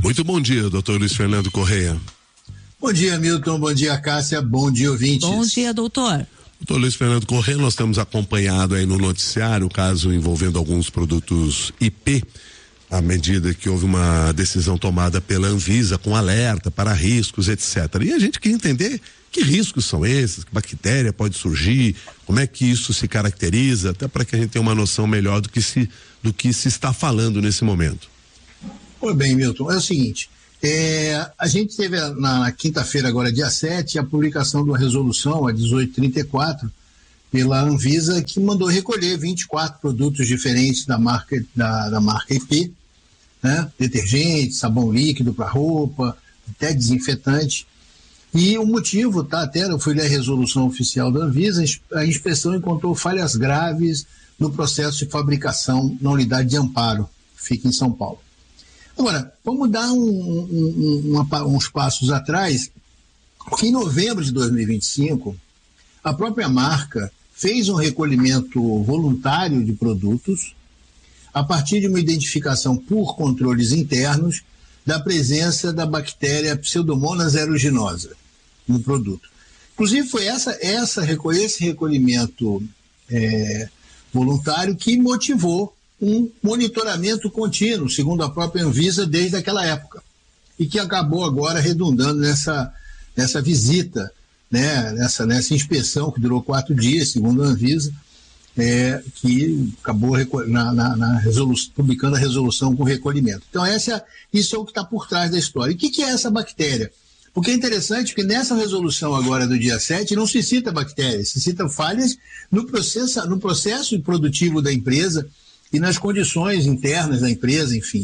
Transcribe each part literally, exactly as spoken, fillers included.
Muito bom dia, doutor Luiz Fernando Correia. Bom dia, Milton, bom dia, Cássia, bom dia, ouvintes. Bom dia, doutor. Doutor Luiz Fernando Correia, nós temos acompanhado aí no noticiário o caso envolvendo alguns produtos I P, à medida que houve uma decisão tomada pela Anvisa com alerta para riscos, etcétera. E a gente quer entender que riscos são esses, que bactéria pode surgir, como é que isso se caracteriza, até para que a gente tenha uma noção melhor do que se, do que se está falando nesse momento. Pois bem, Milton, é o seguinte, é, a gente teve na, na quinta-feira, agora dia sete, a publicação de uma resolução, a dezoito trinta e quatro, pela Anvisa, que mandou recolher vinte e quatro produtos diferentes da marca, da, da marca I P, né? Detergente, sabão líquido para roupa, até desinfetante. E o motivo, tá, até eu fui ler a resolução oficial da Anvisa, a inspeção encontrou falhas graves no processo de fabricação na unidade de Amparo, que fica em São Paulo. Agora, vamos dar um, um, uma, uns passos atrás, porque em novembro de dois mil e vinte e cinco, a própria marca fez um recolhimento voluntário de produtos a partir de uma identificação por controles internos da presença da bactéria Pseudomonas aeruginosa no produto. Inclusive foi essa, essa, esse recolhimento é, voluntário que motivou um monitoramento contínuo, segundo a própria Anvisa, desde aquela época, e que acabou agora redundando nessa, nessa visita, né, nessa, nessa inspeção que durou quatro dias, segundo a Anvisa, é, que acabou na, na, na resolução, publicando a resolução com recolhimento. Então essa, isso é o que está por trás da história. E o que, que é essa bactéria? Porque é interessante que nessa resolução agora do dia sete não se cita bactérias, se cita falhas no processo, no processo produtivo da empresa e nas condições internas da empresa, enfim.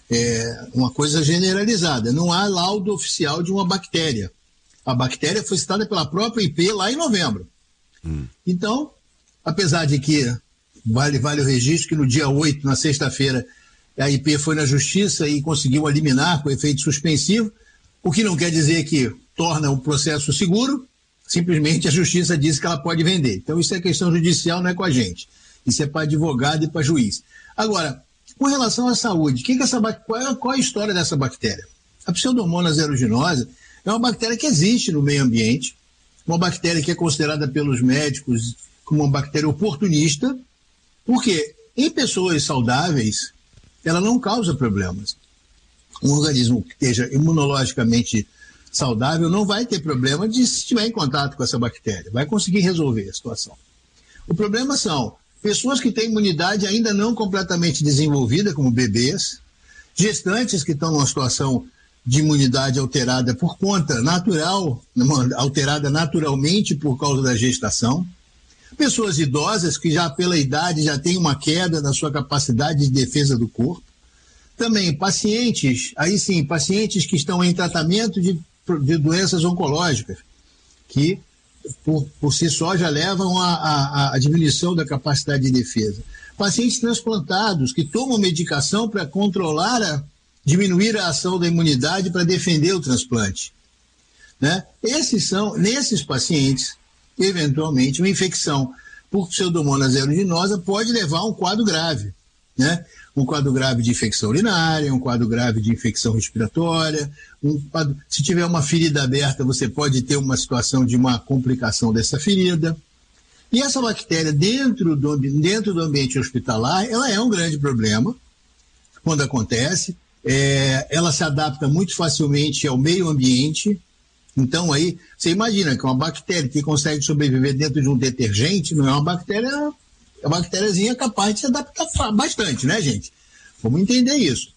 É uma coisa generalizada. Não há laudo oficial de uma bactéria. A bactéria foi citada pela própria I P lá em novembro. Hum. Então, apesar de que vale, vale o registro que no dia oito, na sexta-feira, a I P foi na justiça e conseguiu eliminar com efeito suspensivo, o que não quer dizer que torna o processo seguro, simplesmente a justiça diz que ela pode vender. Então isso é questão judicial, não é com a gente. Isso é para advogado e para juiz. Agora, com relação à saúde, que que essa, qual, é, qual é a história dessa bactéria? A Pseudomonas aeruginosa é uma bactéria que existe no meio ambiente, uma bactéria que é considerada pelos médicos como uma bactéria oportunista, porque em pessoas saudáveis ela não causa problemas. Um organismo que esteja imunologicamente saudável não vai ter problema de se estiver em contato com essa bactéria, vai conseguir resolver a situação. O problema são pessoas que têm imunidade ainda não completamente desenvolvida, como bebês, gestantes que estão numa situação de imunidade alterada por conta natural, alterada naturalmente por causa da gestação, pessoas idosas que já pela idade já têm uma queda na sua capacidade de defesa do corpo, também pacientes, aí sim, pacientes que estão em tratamento de, de doenças oncológicas, que por, por si só já levam à diminuição da capacidade de defesa. Pacientes transplantados que tomam medicação para controlar, a, diminuir a ação da imunidade para defender o transplante. Né? Esses são, nesses pacientes, eventualmente, uma infecção por Pseudomonas aeruginosa pode levar a um quadro grave, né? Um quadro grave de infecção urinária, um quadro grave de infecção respiratória, um quadro, se tiver uma ferida aberta, você pode ter uma situação de uma complicação dessa ferida. E essa bactéria dentro do, dentro do ambiente hospitalar, ela é um grande problema quando acontece, é, ela se adapta muito facilmente ao meio ambiente. Então aí, você imagina que uma bactéria que consegue sobreviver dentro de um detergente não é uma bactéria, é uma bactériazinha capaz de se adaptar bastante, né, gente? Vamos entender isso.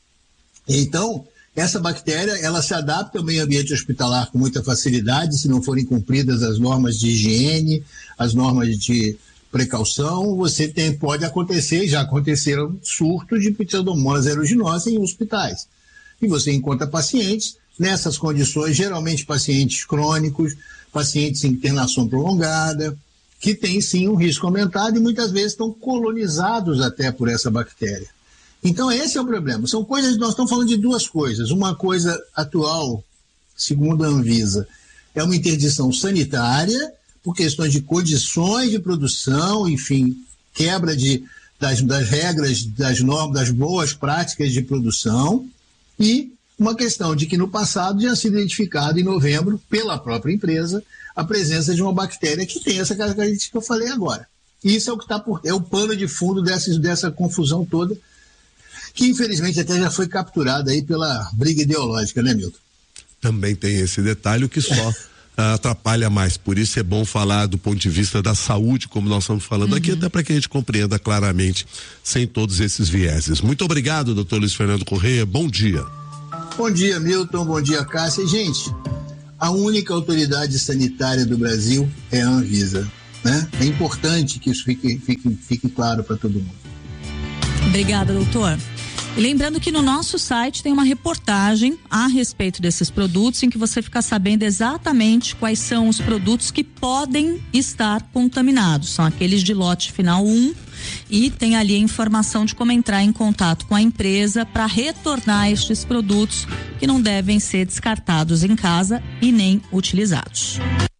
Então, essa bactéria, ela se adapta ao meio ambiente hospitalar com muita facilidade, se não forem cumpridas as normas de higiene, as normas de precaução, você tem, pode acontecer, já aconteceram surtos de Pseudomonas aeruginosa em hospitais. E você encontra pacientes nessas condições, geralmente pacientes crônicos, pacientes em internação prolongada, que têm sim um risco aumentado e muitas vezes estão colonizados até por essa bactéria. Então esse é o problema. São coisas, nós estamos falando de duas coisas. Uma coisa atual, segundo a Anvisa, é uma interdição sanitária, por questões de condições de produção, enfim, quebra de, das, das regras, das normas, das boas práticas de produção, e uma questão de que no passado já sido identificado em novembro, pela própria empresa, a presença de uma bactéria que tem essa característica que eu falei agora. Isso é o que está por é o pano de fundo dessa, dessa confusão toda, que infelizmente até já foi capturada aí pela briga ideológica, né, Milton? Também tem esse detalhe, o que só atrapalha mais. Por isso é bom falar do ponto de vista da saúde, como nós estamos falando uhum. aqui, até para que a gente compreenda claramente, sem todos esses vieses. Muito obrigado, doutor Luiz Fernando Correia. Bom dia. Bom dia, Milton. Bom dia, Cássia. Gente, a única autoridade sanitária do Brasil é a Anvisa, né? É importante que isso fique, fique, fique claro para todo mundo. Obrigada, doutor. E lembrando que no nosso site tem uma reportagem a respeito desses produtos, em que você fica sabendo exatamente quais são os produtos que podem estar contaminados. São aqueles de lote final um, e tem ali a informação de como entrar em contato com a empresa para retornar estes produtos que não devem ser descartados em casa e nem utilizados.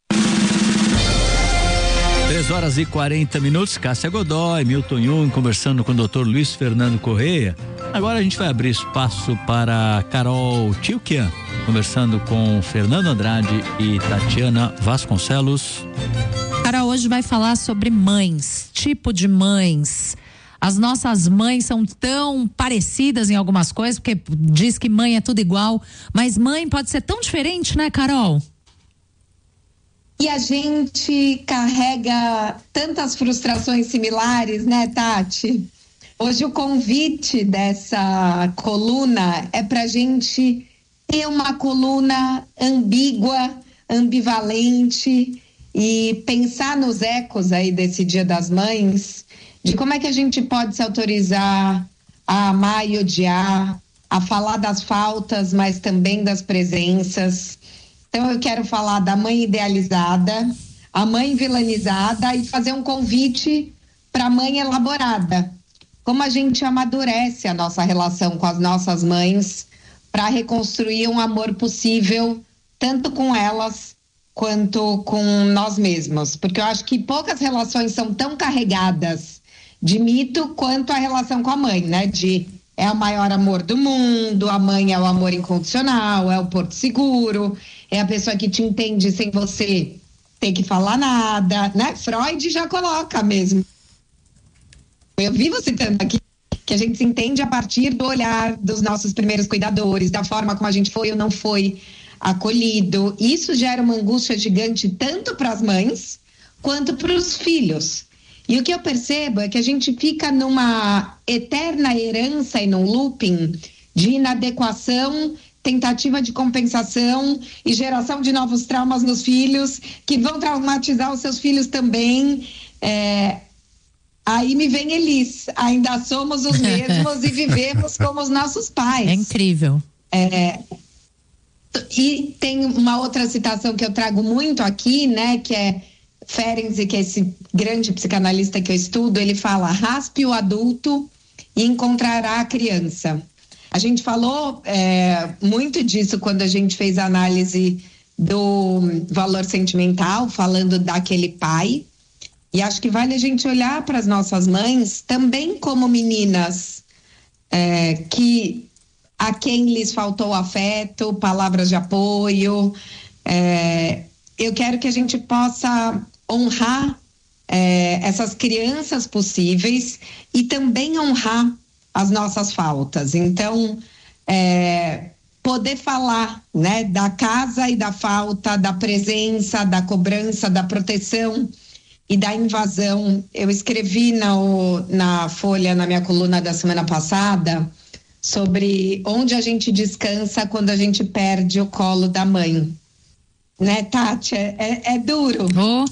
três horas e quarenta minutos, Cássia Godoy, Milton Jung conversando com o doutor Luiz Fernando Correia. Agora a gente vai abrir espaço para Carol Tilkian, conversando com Fernando Andrade e Tatiana Vasconcelos. Carol hoje vai falar sobre mães, tipo de mães. As nossas mães são tão parecidas em algumas coisas, porque diz que mãe é tudo igual, mas mãe pode ser tão diferente, né, Carol? E a gente carrega tantas frustrações similares, né, Tati? Hoje o convite dessa coluna é pra gente ter uma coluna ambígua, ambivalente e pensar nos ecos aí desse Dia das Mães, de como é que a gente pode se autorizar a amar e odiar, a falar das faltas, mas também das presenças. Então eu quero falar da mãe idealizada, a mãe vilanizada e fazer um convite para a mãe elaborada. Como a gente amadurece a nossa relação com as nossas mães para reconstruir um amor possível, tanto com elas quanto com nós mesmos. Porque eu acho que poucas relações são tão carregadas de mito quanto a relação com a mãe, né? De é o maior amor do mundo, a mãe é o amor incondicional, é o porto seguro, é a pessoa que te entende sem você ter que falar nada, né? Freud já coloca mesmo. Eu vivo citando aqui que a gente se entende a partir do olhar dos nossos primeiros cuidadores, da forma como a gente foi ou não foi acolhido. Isso gera uma angústia gigante tanto para as mães quanto para os filhos. E o que eu percebo é que a gente fica numa eterna herança e num looping de inadequação, tentativa de compensação e geração de novos traumas nos filhos, que vão traumatizar os seus filhos também. É... Aí me vem Elis, ainda somos os mesmos e vivemos como os nossos pais. É incrível. É... E tem uma outra citação que eu trago muito aqui, né, que é Ferenczi, que é esse grande psicanalista que eu estudo, ele fala: raspe o adulto e encontrará a criança. A gente falou é, muito disso quando a gente fez a análise do valor sentimental, falando daquele pai. E acho que vale a gente olhar para as nossas mães também como meninas é, que a quem lhes faltou afeto, palavras de apoio. É, eu quero que a gente possa honrar é, essas crianças possíveis e também honrar as nossas faltas. Então, é, poder falar, né, da casa e da falta, da presença, da cobrança, da proteção e da invasão. Eu escrevi no, na Folha, na minha coluna da semana passada, sobre onde a gente descansa quando a gente perde o colo da mãe. Né, Tati? É, é, é duro. Oh.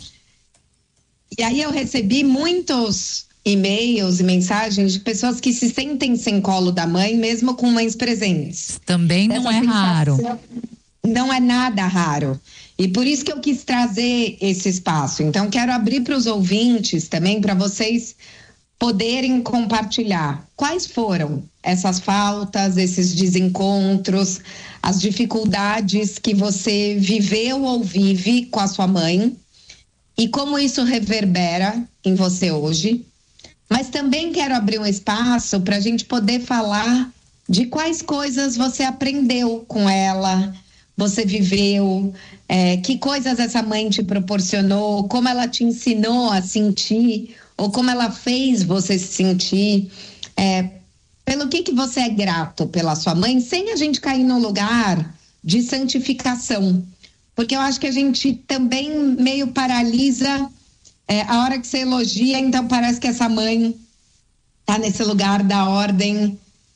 E aí eu recebi muitos e-mails e mensagens de pessoas que se sentem sem colo da mãe, mesmo com mães presentes. Também não é raro. Não é nada raro. E por isso que eu quis trazer esse espaço. Então, quero abrir para os ouvintes também, para vocês poderem compartilhar quais foram essas faltas, esses desencontros, as dificuldades que você viveu ou vive com a sua mãe e como isso reverbera em você hoje. Mas também quero abrir um espaço para a gente poder falar de quais coisas você aprendeu com ela, você viveu, é, que coisas essa mãe te proporcionou, como ela te ensinou a sentir, ou como ela fez você se sentir, é, pelo que, que você é grato pela sua mãe, sem a gente cair num lugar de santificação. Porque eu acho que a gente também meio paralisa é, a hora que você elogia, então parece que essa mãe tá nesse lugar da ordem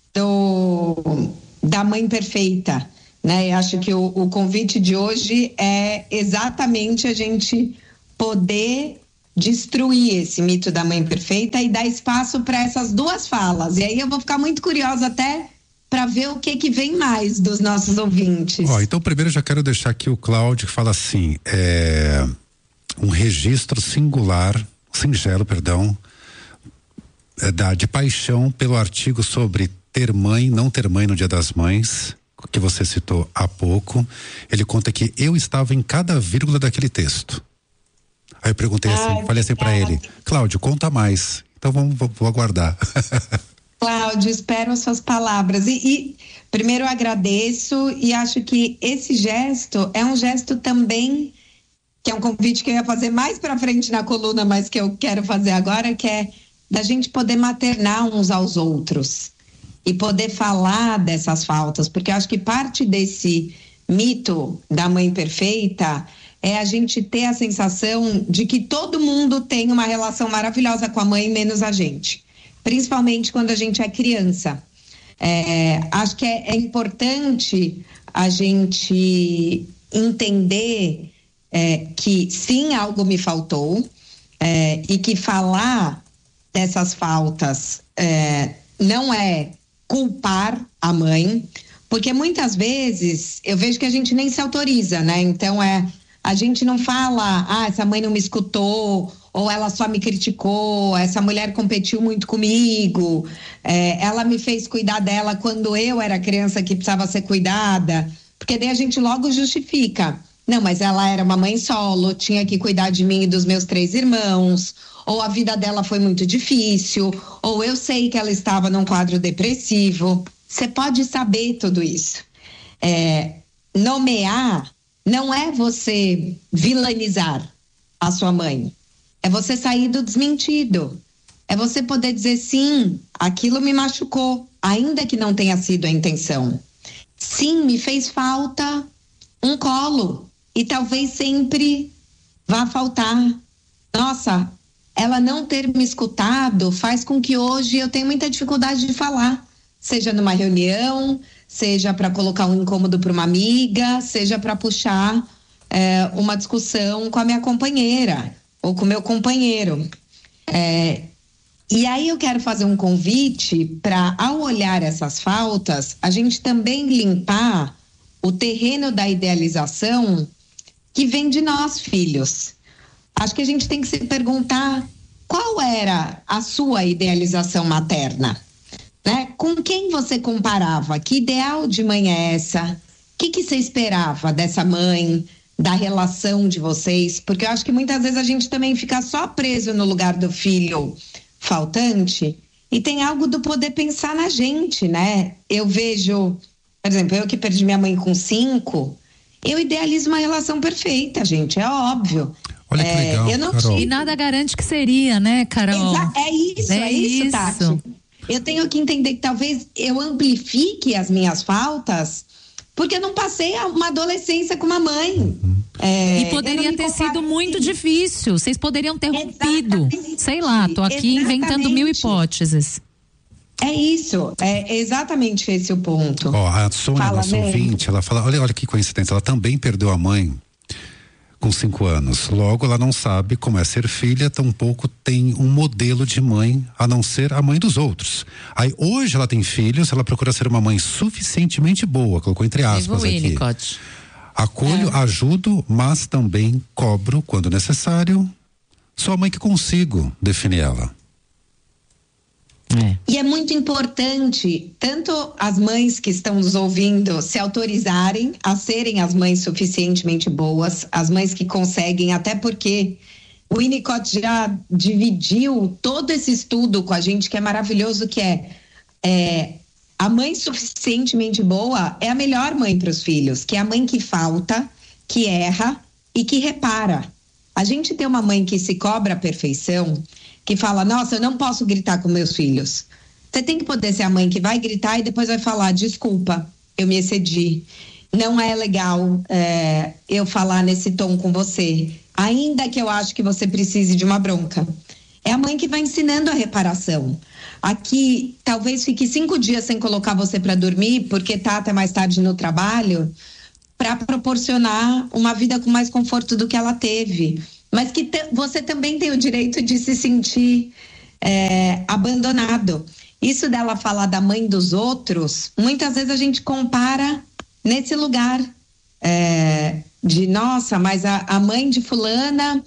do, da mãe perfeita, né? Eu acho que o, o convite de hoje é exatamente a gente poder destruir esse mito da mãe perfeita e dar espaço para essas duas falas. E aí eu vou ficar muito curiosa até para ver o que que vem mais dos nossos ouvintes. Ó, então primeiro eu já quero deixar aqui o Cláudio que fala assim, é, um registro singular, singelo, perdão, é, da, de paixão pelo artigo sobre ter mãe, não ter mãe no Dia das Mães, que você citou há pouco. Ele conta que eu estava em cada vírgula daquele texto. Aí eu perguntei assim, Ai, falei assim para ele, Cláudio, conta mais. Então vamos, vou aguardar. Cláudio, espero as suas palavras. E, e primeiro eu agradeço e acho que esse gesto é um gesto também, que é um convite que eu ia fazer mais para frente na coluna, mas que eu quero fazer agora, que é da gente poder maternar uns aos outros e poder falar dessas faltas, porque eu acho que parte desse mito da mãe perfeita é a gente ter a sensação de que todo mundo tem uma relação maravilhosa com a mãe, menos a gente. Principalmente quando a gente é criança. É, acho que é, é importante a gente entender é, que sim, algo me faltou é, e que falar dessas faltas é, não é culpar a mãe, porque muitas vezes eu vejo que a gente nem se autoriza, né? Então é, a gente não fala, ah, essa mãe não me escutou, ou ela só me criticou, essa mulher competiu muito comigo, é, ela me fez cuidar dela quando eu era criança que precisava ser cuidada, porque daí a gente logo justifica. Não, mas ela era uma mãe solo, tinha que cuidar de mim e dos meus três irmãos, ou a vida dela foi muito difícil, ou eu sei que ela estava num quadro depressivo. Você pode saber tudo isso. É, nomear não é você vilanizar a sua mãe. É você sair do desmentido. É você poder dizer, sim, aquilo me machucou, ainda que não tenha sido a intenção. Sim, me fez falta um colo. E talvez sempre vá faltar. Nossa, ela não ter me escutado faz com que hoje eu tenha muita dificuldade de falar. Seja numa reunião, seja para colocar um incômodo para uma amiga, seja para puxar é, uma discussão com a minha companheira ou com o meu companheiro. É, e aí eu quero fazer um convite para, ao olhar essas faltas, a gente também limpar o terreno da idealização que vem de nós, filhos. Acho que a gente tem que se perguntar qual era a sua idealização materna, né? Com quem você comparava? Que ideal de mãe é essa? O que, que você esperava dessa mãe, da relação de vocês? Porque eu acho que muitas vezes a gente também fica só preso no lugar do filho faltante e tem algo do poder pensar na gente, né? Eu vejo, por exemplo, eu que perdi minha mãe com cinco, eu idealizo uma relação perfeita, gente, é óbvio. Olha que é, legal, eu não Carol. E nada garante que seria, né, Carol? Exa- é isso, é, é isso, isso, Tati. Eu tenho que entender que talvez eu amplifique as minhas faltas porque eu não passei uma adolescência com uma mãe. Uhum. É, e poderia ter sido muito difícil. Vocês poderiam ter rompido. Exatamente. Sei lá, tô aqui Exatamente. inventando mil hipóteses. É isso, é exatamente esse o ponto. Ó, a Sônia, Fala, nossa né? ouvinte, ela fala, olha, olha que coincidência, ela também perdeu a mãe com cinco anos. Logo, ela não sabe como é ser filha, tampouco tem um modelo de mãe, a não ser a mãe dos outros. Aí, hoje ela tem filhos, ela procura ser uma mãe suficientemente boa, colocou entre aspas aqui. Winnicott. Acolho, É. ajudo, mas também cobro, quando necessário, sou a mãe que consigo definir ela. É. E é muito importante, tanto as mães que estão nos ouvindo se autorizarem a serem as mães suficientemente boas, as mães que conseguem, até porque o Winnicott já dividiu todo esse estudo com a gente, que é maravilhoso, que é, é a mãe suficientemente boa é a melhor mãe para os filhos, que é a mãe que falta, que erra e que repara. A gente tem uma mãe que se cobra a perfeição, que fala, nossa, eu não posso gritar com meus filhos. Você tem que poder ser a mãe que vai gritar e depois vai falar, desculpa, eu me excedi. Não é legal é, eu falar nesse tom com você, ainda que eu acho que você precise de uma bronca. É a mãe que vai ensinando a reparação. Aqui, talvez fique cinco dias sem colocar você para dormir, porque tá até mais tarde no trabalho, para proporcionar uma vida com mais conforto do que ela teve. Mas que te, você também tem o direito de se sentir é, abandonado. Isso dela falar da mãe dos outros, muitas vezes a gente compara nesse lugar é, de, nossa, mas a, a mãe de fulana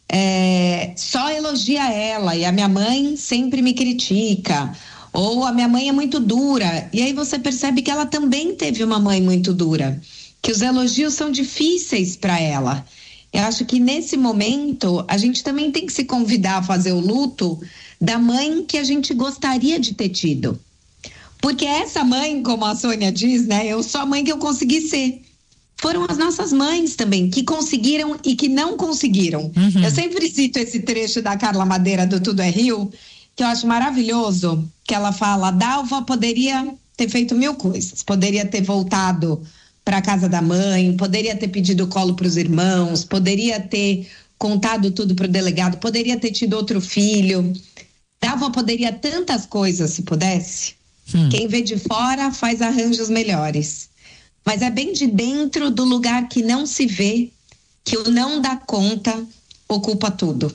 é, só elogia ela e a minha mãe sempre me critica. Ou a minha mãe é muito dura. E aí você percebe que ela também teve uma mãe muito dura. Que os elogios são difíceis para ela. Eu acho que nesse momento a gente também tem que se convidar a fazer o luto da mãe que a gente gostaria de ter tido. Porque essa mãe, como a Sônia diz, né? Eu sou a mãe que eu consegui ser. Foram as nossas mães também, que conseguiram e que não conseguiram. Uhum. Eu sempre cito esse trecho da Carla Madeira do Tudo é Rio, que eu acho maravilhoso, que ela fala, Dalva poderia ter feito mil coisas, poderia ter voltado para a casa da mãe, poderia ter pedido colo para os irmãos, poderia ter contado tudo para o delegado, poderia ter tido outro filho. Dalva poderia tantas coisas se pudesse. Hum. Quem vê de fora faz arranjos melhores. Mas é bem de dentro do lugar que não se vê, que o não dá conta ocupa tudo.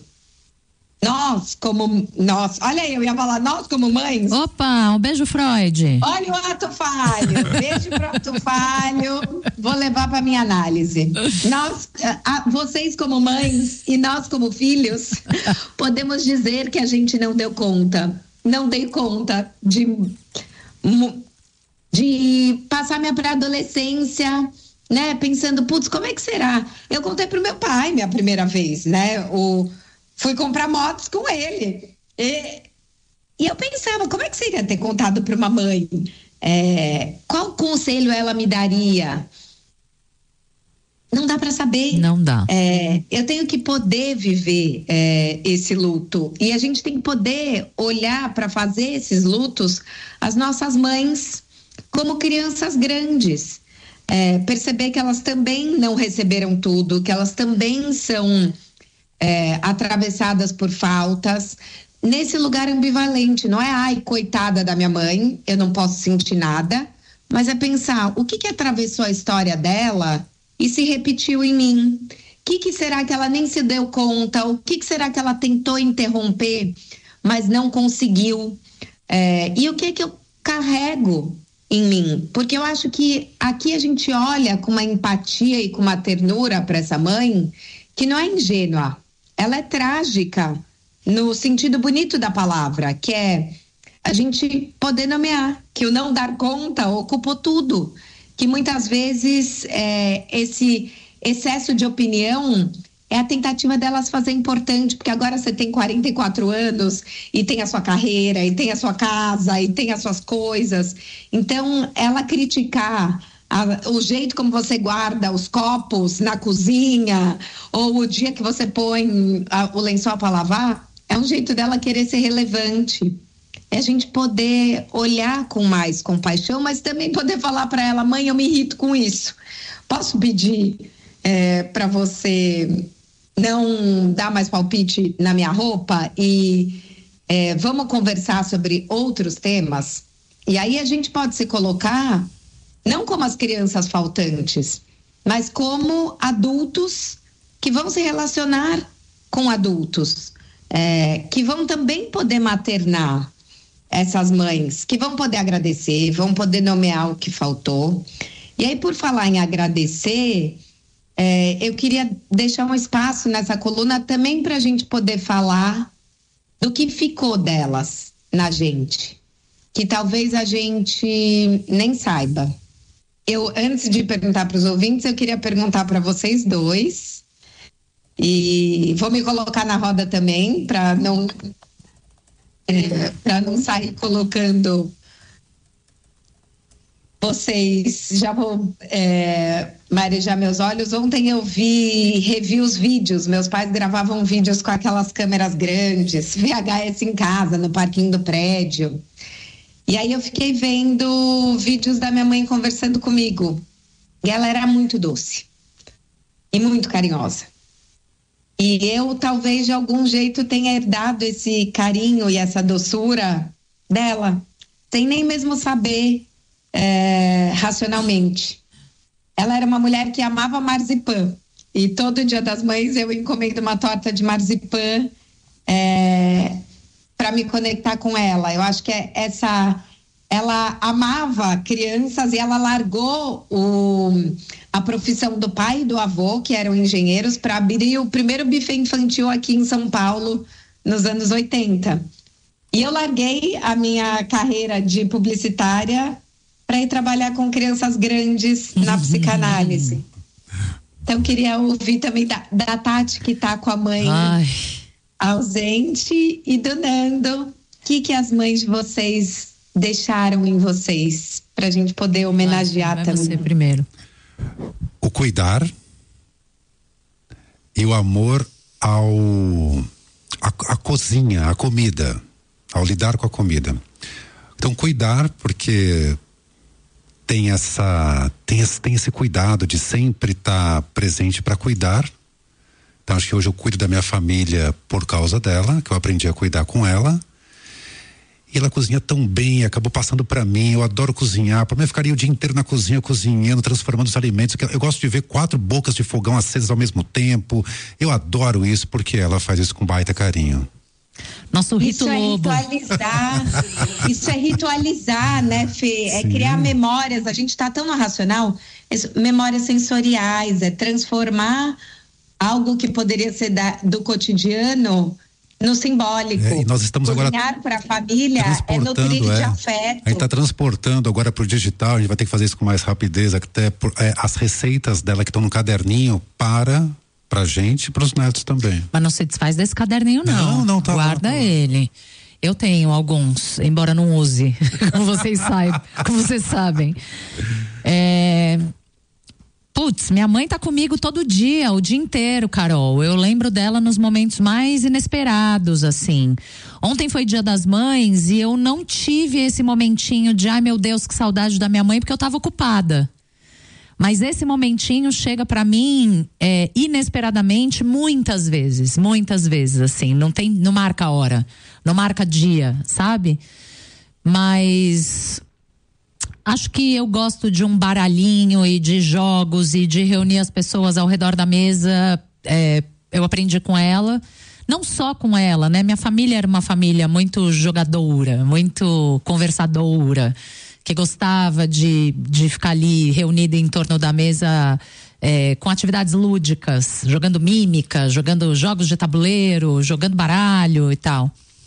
Nós, como nós, olha aí, eu ia falar nós como mães. Opa, um beijo, Freud. Olha o ato falho, beijo pro ato falho, vou levar para minha análise. Nós, a, vocês como mães e nós como filhos, podemos dizer que a gente não deu conta, não dei conta de, de passar minha pré-adolescência, né, pensando, putz, como é que será? Eu contei pro meu pai minha primeira vez, né, o fui comprar motos com ele. E, e eu pensava, como é que seria ter contado para uma mãe? É, qual conselho ela me daria? Não dá para saber. Não dá. É, eu tenho que poder viver é, esse luto. E a gente tem que poder olhar para fazer esses lutos as nossas mães como crianças grandes. É, perceber que elas também não receberam tudo, que elas também são... É, atravessadas por faltas, nesse lugar ambivalente, não é, ai, coitada da minha mãe, eu não posso sentir nada, mas é pensar, o que que atravessou a história dela e se repetiu em mim? O que que será que ela nem se deu conta? O que que será que ela tentou interromper, mas não conseguiu? É, e o que que eu carrego em mim? Porque eu acho que aqui a gente olha com uma empatia e com uma ternura para essa mãe que não é ingênua. Ela é trágica no sentido bonito da palavra, que é a gente poder nomear, que o não dar conta ocupou tudo, que muitas vezes é, esse excesso de opinião é a tentativa delas fazer importante, porque agora você tem quarenta e quatro anos e tem a sua carreira, e tem a sua casa, e tem as suas coisas, então ela criticar A, o jeito como você guarda os copos na cozinha, ou o dia que você põe a, o lençol para lavar, é um jeito dela querer ser relevante. É a gente poder olhar com mais compaixão, mas também poder falar para ela, mãe, eu me irrito com isso. Posso pedir é, para você não dar mais palpite na minha roupa e é, vamos conversar sobre outros temas? E aí a gente pode se colocar não como as crianças faltantes, mas como adultos que vão se relacionar com adultos, é, que vão também poder maternar essas mães, que vão poder agradecer, vão poder nomear o que faltou. E aí, por falar em agradecer, é, eu queria deixar um espaço nessa coluna também para a gente poder falar do que ficou delas na gente, que talvez a gente nem saiba. Eu, antes de perguntar para os ouvintes, eu queria perguntar para vocês dois, e vou me colocar na roda também, para não, é, para não sair colocando vocês já vão é, marejar meus olhos. Ontem eu vi, revi os vídeos. Meus pais gravavam vídeos com aquelas câmeras grandes, V H S em casa, no parquinho do prédio. E aí eu fiquei vendo vídeos da minha mãe conversando comigo. E ela era muito doce e muito carinhosa. E eu talvez de algum jeito tenha herdado esse carinho e essa doçura dela, sem nem mesmo saber é, racionalmente. Ela era uma mulher que amava marzipan. E todo Dia das Mães eu encomendo uma torta de marzipan é, para me conectar com ela. Eu acho que é essa... Ela amava crianças e ela largou o, a profissão do pai e do avô, que eram engenheiros, para abrir o primeiro buffet infantil aqui em São Paulo, nos anos oitenta. E eu larguei a minha carreira de publicitária para ir trabalhar com crianças grandes na psicanálise. Então, queria ouvir também da, da Tati, que está com a mãe Ai. ausente, e do Nando. O que, que as mães de vocês deixaram em vocês, para a gente poder homenagear Vai, também? Você primeiro. O cuidar e o amor ao a, a cozinha, a comida, ao lidar com a comida. Então, cuidar, porque tem essa tem esse, tem esse cuidado de sempre estar tá presente para cuidar. Então, acho que hoje eu cuido da minha família por causa dela, que eu aprendi a cuidar com ela. E ela cozinha tão bem, acabou passando para mim. Eu adoro cozinhar. Para mim, eu ficaria o dia inteiro na cozinha cozinhando, transformando os alimentos. Eu gosto de ver quatro bocas de fogão acesas ao mesmo tempo. Eu adoro isso porque ela faz isso com baita carinho. Nosso rito isso é lobo. ritualizar, isso é ritualizar, né, Fê? É Sim. criar memórias. A gente está tão no racional, memórias sensoriais, é transformar algo que poderia ser da, do cotidiano no simbólico. É, e nós estamos Cozinhar agora para a família é nutrir é. de afeto. A gente está transportando agora para o digital, a gente vai ter que fazer isso com mais rapidez, até por, é, as receitas dela que estão no caderninho para pra gente e pros netos também. Mas não se desfaz desse caderninho, não. Não, não, tá Guarda lá, tá lá. ele. Eu tenho alguns, embora não use, como vocês saibam, como vocês sabem. É... Putz, minha mãe tá comigo todo dia, o dia inteiro, Carol. Eu lembro dela nos momentos mais inesperados, assim. Ontem foi Dia das Mães e eu não tive esse momentinho de, ai meu Deus, que saudade da minha mãe, porque eu tava ocupada. Mas esse momentinho chega pra mim é, inesperadamente muitas vezes, muitas vezes, assim. Não tem, não marca hora, não marca dia, sabe? Mas acho que eu gosto de um baralhinho e de jogos e de reunir as pessoas ao redor da mesa. É, eu aprendi com ela, não só com ela, né? Minha família era uma família muito jogadora, muito conversadora, que gostava de, de ficar ali reunida em torno da mesa é, com atividades lúdicas, jogando mímica, jogando jogos de tabuleiro, jogando baralho e tal.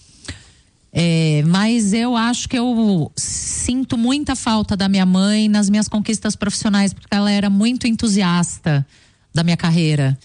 É, mas eu acho que eu sinto muita falta da minha mãe nas minhas conquistas profissionais, porque ela era muito entusiasta da minha carreira.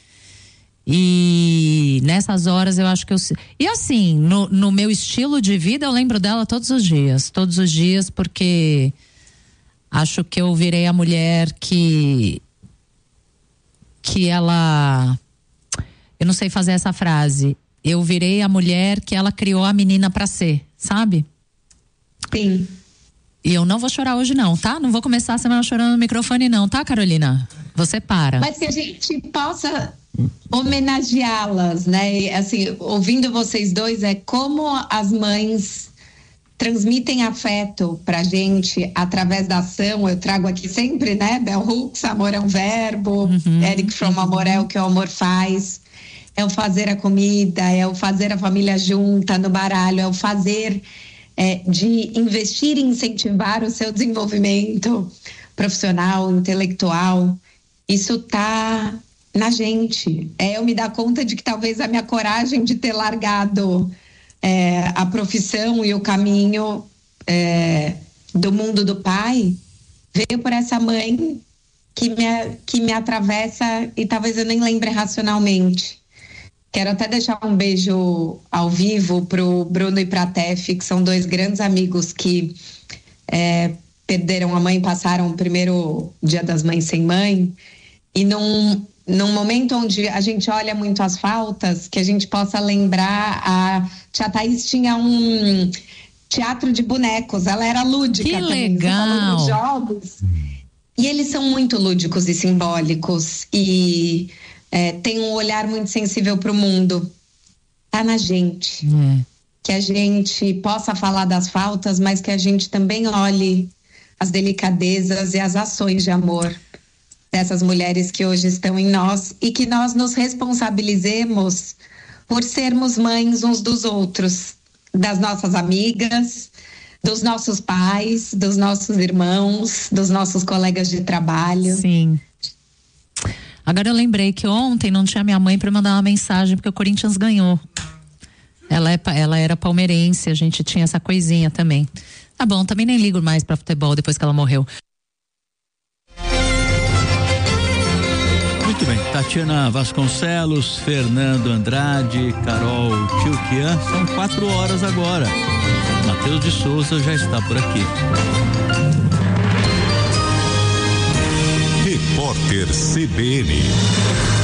E nessas horas eu acho que eu... E assim, no, no meu estilo de vida eu lembro dela todos os dias. Todos os dias, porque acho que eu virei a mulher que... Que ela... Eu não sei fazer essa frase. Eu virei a mulher que ela criou a menina pra ser, sabe? Sim. E eu não vou chorar hoje não, tá? Não vou começar a semana chorando no microfone não, tá, Carolina? Você para. Mas que a gente possa homenageá-las, né? E, assim, ouvindo vocês dois, é como as mães transmitem afeto pra gente através da ação. Eu trago aqui sempre, né? Bell Hooks, amor é um verbo. Uhum. Eric Fromm, amor é o que o amor faz. É o fazer a comida, é o fazer a família junta no baralho, é o fazer é, de investir e incentivar o seu desenvolvimento profissional, intelectual. Isso tá na gente. É eu me dar conta de que talvez a minha coragem de ter largado é, a profissão e o caminho é, do mundo do pai veio por essa mãe que me, que me atravessa e talvez eu nem lembre racionalmente. Quero até deixar um beijo ao vivo pro Bruno e pra Tef, que são dois grandes amigos que é, perderam a mãe, passaram o primeiro Dia das Mães sem mãe, e num, num momento onde a gente olha muito as faltas, que a gente possa lembrar, a tia Thaís tinha um teatro de bonecos, ela era lúdica que também. legal. Você falou dos jogos, e eles são muito lúdicos e simbólicos, e é, tem um olhar muito sensível para o mundo. Tá na gente. É. Que a gente possa falar das faltas, mas que a gente também olhe as delicadezas e as ações de amor dessas mulheres que hoje estão em nós, e que nós nos responsabilizemos por sermos mães uns dos outros, das nossas amigas, dos nossos pais, dos nossos irmãos, dos nossos colegas de trabalho. Sim. Agora eu lembrei que ontem não tinha minha mãe para mandar uma mensagem porque o Corinthians ganhou. Ela, é, ela era palmeirense, a gente tinha essa coisinha também. Tá bom, também nem ligo mais pra futebol depois que ela morreu. Muito bem, Tatiana Vasconcelos, Fernando Andrade, Carol Tchilquian, são quatro horas agora. Matheus de Souza já está por aqui. Repórter C B N.